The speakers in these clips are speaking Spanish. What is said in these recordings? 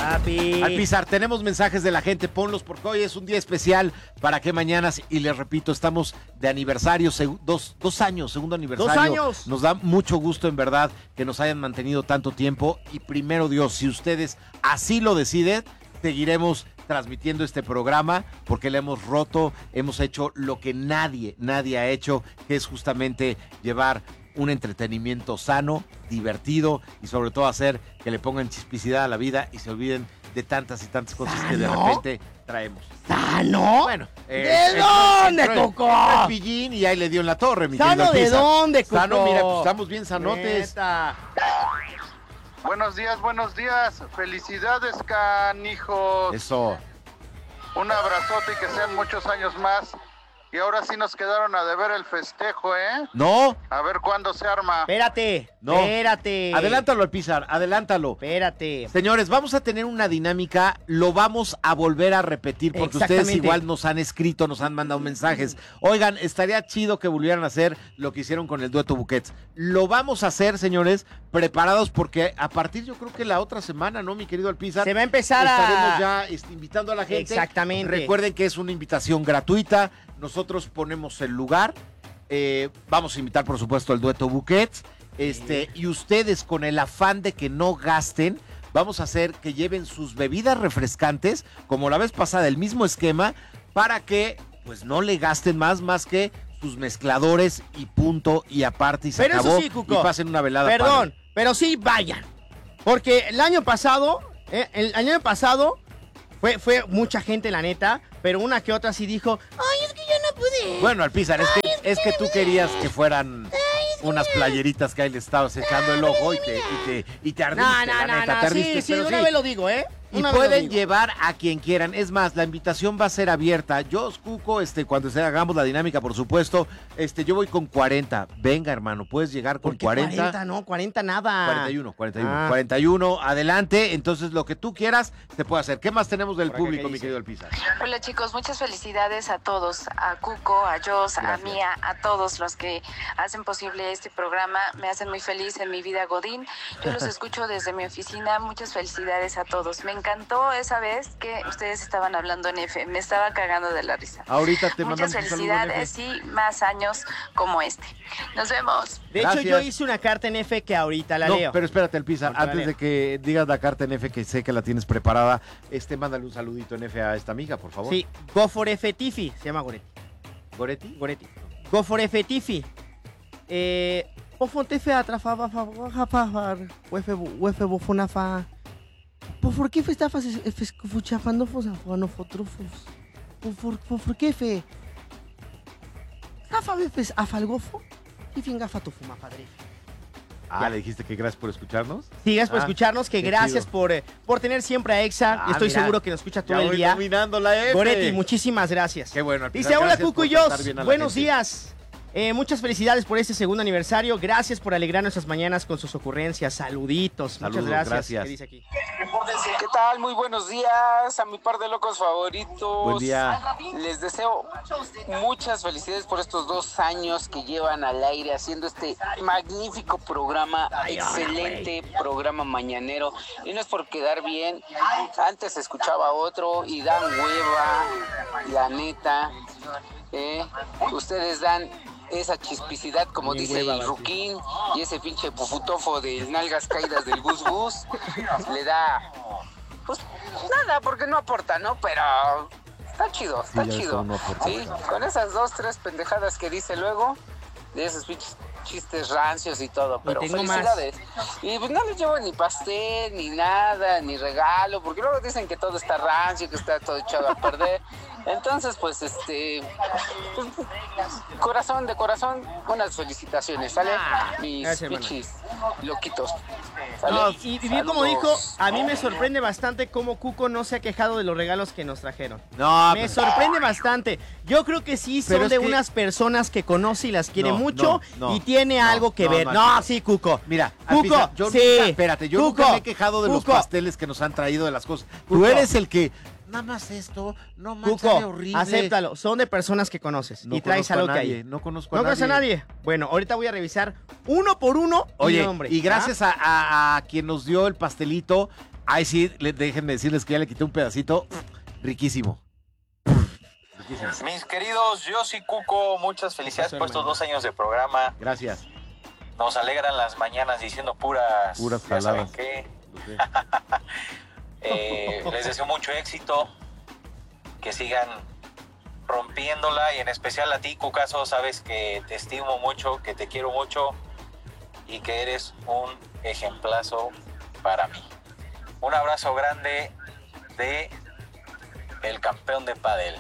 Papi. Alpizar, tenemos mensajes de la gente, ponlos porque hoy es un día especial para que mañana, y les repito, estamos de aniversario, dos años, segundo aniversario. 2 años. Nos da mucho gusto en verdad que nos hayan mantenido tanto tiempo y primero Dios, si ustedes así lo deciden, seguiremos transmitiendo este programa porque le hemos roto, hemos hecho lo que nadie ha hecho, que es justamente llevar un entretenimiento sano, divertido y sobre todo hacer que le pongan chispicidad a la vida y se olviden de tantas y tantas cosas que de repente traemos. ¿Sano? Bueno, ¿de dónde, Coco? Entró el pillín y ahí le dio en la torre, mi querido ¿Sano de Alpizar. dónde, Coco? Sano, mira, pues estamos bien sanotes. Neta. Buenos días. Felicidades, canijos. Eso. Un abrazote y que sean muchos años más. Y ahora sí nos quedaron a deber el festejo, ¿eh? No, A ver cuándo se arma. Espérate. No. Espérate. adelántalo, Alpizar, adelántalo. Espérate. Señores, vamos a tener una dinámica, lo vamos a volver a repetir porque ustedes Exactamente. igual nos han escrito, nos han mandado mensajes. Oigan, estaría chido que volvieran a hacer lo que hicieron con el dueto Buquets. Lo vamos a hacer, señores, preparados porque a partir yo creo que la otra semana, ¿no, mi querido Alpizar? Se va a empezar Estaremos ya invitando a la gente. Exactamente. Recuerden que es una invitación gratuita, nosotros ponemos el lugar, vamos a invitar por supuesto al dueto Buquets. Y ustedes con el afán de que no gasten, vamos a hacer que lleven sus bebidas refrescantes, como la vez pasada, el mismo esquema, para que pues no le gasten más que sus mezcladores y punto y aparte y se Pero eso acabó sí, Cuco. y pasen una velada. Perdón, padre. pero sí vayan. Porque el año pasado fue mucha gente, la neta, pero una que otra sí dijo, ay, es que yo no pude. Bueno, Alpizar, es que tú querías que fueran unas playeritas que ahí le estabas echando el ojo y te ardiste, la neta, te ardiste, sí, pero una vez lo digo, ¿eh? Y Una vez lo pueden digo. llevar a quien quieran. Es más, la invitación va a ser abierta. Yo, Cuco, cuando hagamos la dinámica, por supuesto, yo voy con 40. Venga, hermano, puedes llegar con ¿Por qué 40. 40, no, 40 nada. 41, adelante. Entonces, lo que tú quieras, te puede hacer. ¿Qué más tenemos del Por acá, público, ¿qué mi dice? querido Alpizar? Hola chicos, muchas felicidades a todos, a Cuco, a Jos, a Gracias. Mía, a todos los que hacen posible este programa, me hacen muy feliz en mi vida Godín, yo los escucho desde mi oficina, muchas felicidades a todos, me encantó esa vez que ustedes estaban hablando en F, me estaba cagando de la risa. Ahorita te Muchas mandamos un saludo en felicidades y más años como este. Nos vemos. De hecho, Gracias. yo hice una carta en F que ahorita la No, leo. pero espérate, Alpizar, Ahorita la antes leo. de que digas la carta en F, que sé que la tienes preparada, mándale un saludito en F a esta amiga, por favor. Sí, Go for F Tiffy, se llama Goretti. ¿Goretti? Goretti. Go for F Tiffy. Pofontefe atrafaba Wefe bofonafa. ¿Por qué estafas escuchando fosafanofotrofos? ¿Por qué fe? Gafa befes afalgofo y fin gafa tu fuma padre. Ya. Le dijiste que gracias por escucharnos. Sí, gracias por Ah, escucharnos, que qué gracias chido. por tener siempre a Exa. Ah, Y estoy mira. seguro que nos escucha todo Ya el voy día. dominando la F. Goretti, muchísimas gracias. Qué bueno, Alpizar, Dice, hola gracias Cuco por y Jos, tratar bien a la buenos gente. días. Muchas felicidades por este segundo aniversario. Gracias por alegrar nuestras mañanas con sus ocurrencias. Saluditos. Saludos, Muchas gracias. ¿Qué dice aquí? ¿Qué tal? Muy buenos días a mi par de locos favoritos. Buen día. Les deseo muchas felicidades por estos 2 años que llevan al aire haciendo este magnífico programa, excelente programa mañanero. Y no es por quedar bien, antes escuchaba otro y dan hueva, la neta. Ustedes dan esa chispicidad, como Bien dice hueva, el Ruquín, y ese pinche pufutofo de nalgas caídas del Gus Gus, le da, pues nada, porque no aporta, ¿no? Pero está chido, está ya ves chido. cómo no aporta. Sí, con esas 2, 3 pendejadas que dice luego, de esos pinches chistes rancios y todo, pero tengo más. felicidades. Y pues no les llevo ni pastel, ni nada, ni regalo, porque luego dicen que todo está rancio, que está todo echado a perder. Entonces, pues, pues, corazón de corazón, unas felicitaciones, ¿sale? Mis gracias, hermano. pichis loquitos. ¿Sale? No, y bien como Saludos. dijo, a mí me sorprende bastante cómo Cuco no se ha quejado de los regalos que nos trajeron. No, Me sorprende bastante. Yo creo que sí Pero son es de que- unas personas que conoce y las quiere No, mucho no, no, y tiene no, algo que no, ver. no, No, no. sí, Cuco. Mira, Cuco, Alpizar, yo sí. nunca, espérate, yo nunca Cuco, me he quejado de los Cuco. pasteles que nos han traído, de las cosas. Tú Cuco. eres el que, nada más esto, no manches, sabe Cuco, horrible. acéptalo. Son de personas que conoces No y traes conozco a algo que nadie, hay. no conozco a ¿No nadie. conoces a nadie? Bueno, ahorita voy a revisar uno por uno Oye, mi nombre. y gracias a quien nos dio el pastelito, Ay, sí, déjenme decirles que ya le quité un pedacito. Riquísimo. Mis queridos Yossi, Cuco, muchas felicidades por estos 2 años de programa. Gracias. Nos alegran las mañanas diciendo puras palabras. ¿Saben qué? Les deseo mucho éxito, que sigan rompiéndola, y en especial a ti, Cucazo, sabes que te estimo mucho, que te quiero mucho y que eres un ejemplazo para mí. Un abrazo grande de el campeón de pádel.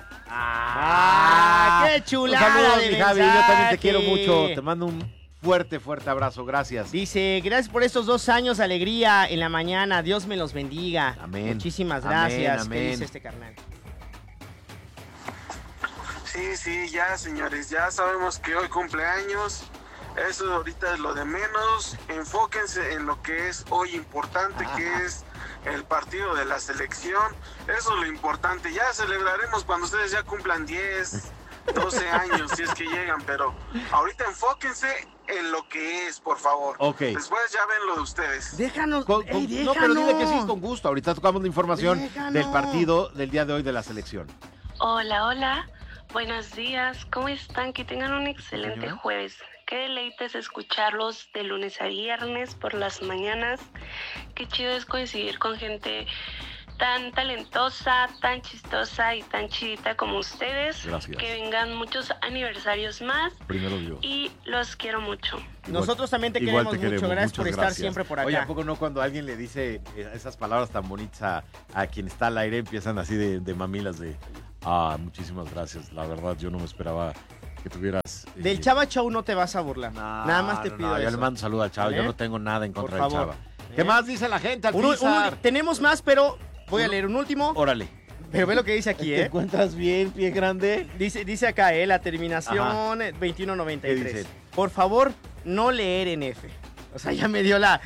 ¡Qué chulada! Saludos, de mi Javi, yo mensaje. también te quiero mucho. Te mando un fuerte abrazo. Gracias. Dice, gracias por estos 2 años de alegría en la mañana. Dios me los bendiga. Amén. Muchísimas gracias. Amén. ¿Qué dice este carnal? Sí, ya, señores, ya sabemos que hoy cumpleaños. Eso ahorita es lo de menos. Enfóquense en lo que es hoy importante, que es el partido de la selección. Eso es lo importante. Ya celebraremos cuando ustedes ya cumplan 10, 12 años, si es que llegan. Pero ahorita enfóquense en lo que es, por favor. Ok. Después ya ven lo de ustedes. Déjanos. No, pero dile que sí, con gusto. Ahorita tocamos la información Déjanos. del partido del día de hoy de la selección. Hola, buenos días, ¿cómo están? Que tengan un excelente jueves. Qué deleites escucharlos de lunes a viernes por las mañanas. Qué chido es coincidir con gente tan talentosa, tan chistosa y tan chidita como ustedes. Gracias. Que vengan muchos aniversarios más. Primero Dios. Y los quiero mucho. Nosotros también te Igual queremos mucho. Gracias Muchas por estar gracias. siempre por acá. Oye, ¿a poco no cuando alguien le dice esas palabras tan bonitas a quien está al aire empiezan así de mamilas de muchísimas gracias? La verdad, yo no me esperaba que tuvieras... Del Chava Show no te vas a burlar. Nada más te pido yo eso. le mando un saludo al Chava. ¿Eh? Yo no tengo nada en contra Por del favor. Chava. ¿Qué más dice la gente, Uno- Alpizar? tenemos más, pero voy a leer un último. Órale. Pero ve lo que dice aquí, ¿Te encuentras bien, pie grande? Dice acá, la terminación Ajá. 2193. ¿Qué dice? Por favor, no leer en F. O sea, ya me dio la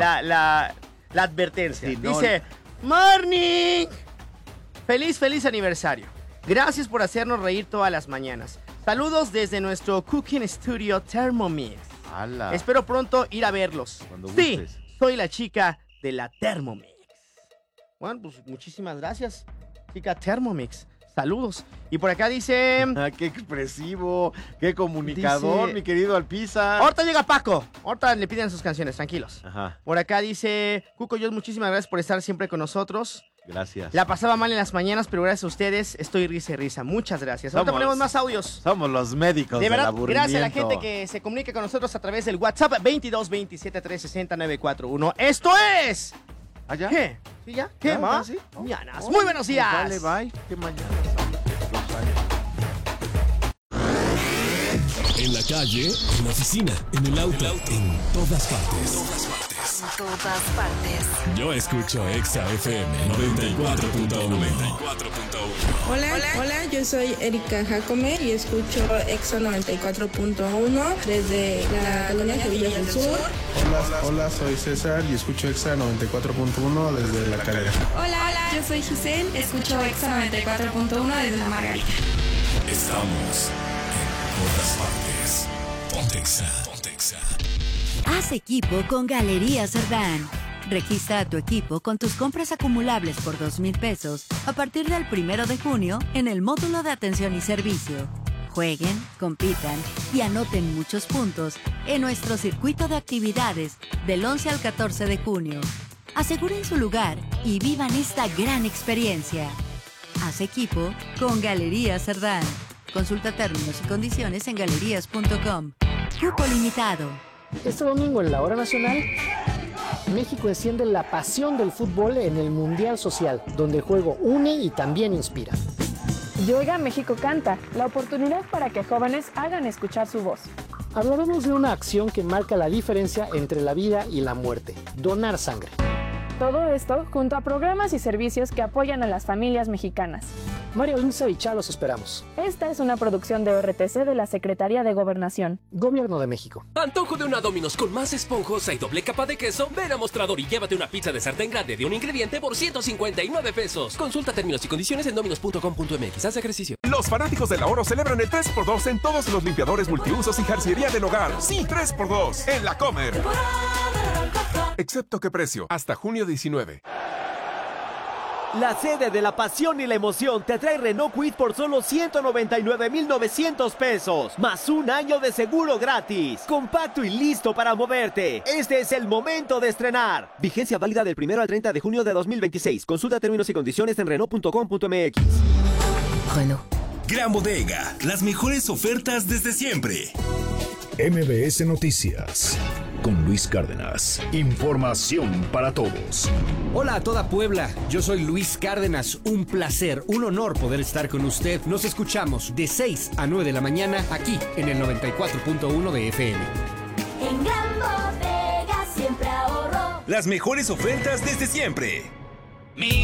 advertencia. Sí, no. Dice, morning. Feliz aniversario. Gracias por hacernos reír todas las mañanas. Saludos desde nuestro Cooking Studio Thermomix. ¡Hala! Espero pronto ir a verlos. Cuando Sí, gustes. soy la chica de la Thermomix. Bueno, pues muchísimas gracias, chica Thermomix. Saludos. Y por acá dice... ¡Qué expresivo! ¡Qué comunicador, Dice- mi querido Alpizar! Ahorita llega Paco. Ahorita le piden sus canciones, tranquilos. Ajá, Por acá dice... Cuco, yo muchísimas gracias por estar siempre con nosotros. gracias. La pasaba mal en las mañanas, pero gracias a ustedes estoy risa y risa. Muchas gracias. Ahorita Somos- ponemos más audios. Somos los médicos De del verdad, aburrimiento. gracias a la gente que se comunica con nosotros a través del WhatsApp 22 27 360 941. Esto es... ¿Allá? ¿Qué? ¿Sí ya? ¿Qué ¿Ya? más? ¿Sí? Mañanas. Oh, Muy buenos días. Vale, bye. ¿Qué mañana? 2 años. En la calle, en la oficina, en el auto, en todas partes. En todas partes. Yo escucho Exa FM 94.1. Hola, yo soy Erika Jacome y escucho Exa 94.1 desde la colonia Sevilla del Sur. Hola, soy César y escucho Exa 94.1 desde La Calera. Hola, yo soy Giselle, escucho Exa 94.1 desde La Margarita. Estamos en todas partes. Ponte Exa. Haz equipo con Galerías Cerdán. Registra a tu equipo con tus compras acumulables por 2,000 pesos a partir del 1 de junio en el módulo de atención y servicio. Jueguen, compitan y anoten muchos puntos en nuestro circuito de actividades del 11 al 14 de junio. Aseguren su lugar y vivan esta gran experiencia. Haz equipo con Galerías Cerdán. Consulta términos y condiciones en galerías.com. Cupo limitado. Este domingo en la Hora Nacional, México enciende la pasión del fútbol en el Mundial Social, donde el juego une y también inspira. Y Oiga México Canta, la oportunidad para que jóvenes hagan escuchar su voz. Hablaremos de una acción que marca la diferencia entre la vida y la muerte, donar sangre. Todo esto junto a programas y servicios que apoyan a las familias mexicanas. Mario Inza y Cha los esperamos. Esta es una producción de RTC de la Secretaría de Gobernación. Gobierno de México. Antojo de una Domino's con más esponjosa y doble capa de queso. Ven a Mostrador y llévate una pizza de sartén grande de un ingrediente por 159 pesos. Consulta términos y condiciones en dominos.com.mx. Haz ejercicio. Los fanáticos del ahorro celebran el 3x2 en todos los limpiadores multiusos y jarciería del hogar. Sí, 3x2 en La Comer. Excepto qué precio, hasta junio 19. La sede de la pasión y la emoción te trae Renault Kwid por solo 199,900 pesos, más un año de seguro gratis. Compacto y listo para moverte. Este es el momento de estrenar. Vigencia válida del 1 al 30 de junio de 2026. Consulta términos y condiciones en Renault.com.mx. Renault. Gran Bodega, las mejores ofertas desde siempre. MBS Noticias, con Luis Cárdenas. Información para todos. Hola a toda Puebla, yo soy Luis Cárdenas. Un placer, un honor poder estar con usted. Nos escuchamos de 6 a 9 de la mañana aquí en el 94.1 de FM. En Gran Bodega siempre ahorro. Las mejores ofertas desde siempre. Mi